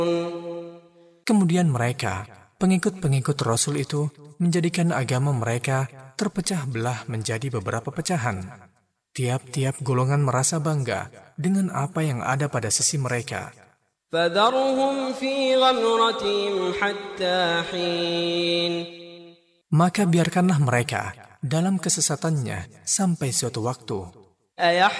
Kemudian mereka, pengikut-pengikut Rasul itu, menjadikan agama mereka terpecah belah menjadi beberapa pecahan. Tiap-tiap golongan merasa bangga dengan apa yang ada pada sisi mereka. فذرهم في غمرتهم حتى حين. Maka biarkanlah mereka dalam kesesatannya sampai suatu waktu.